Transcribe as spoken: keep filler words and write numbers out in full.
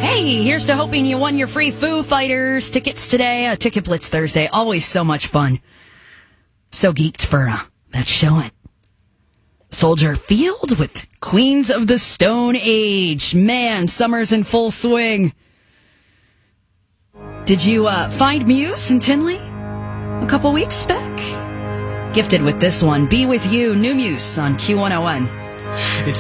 Hey, here's to hoping you won your free Foo Fighters tickets today. A Ticket Blitz Thursday. Always so much fun. So geeked for uh, that showing. Soldier Field with Queens of the Stone Age. Man, summer's in full swing. Did you uh, find Muse in Tinley a couple weeks back? Gifted with this one. Be With You, New Muse on Q one oh one. It's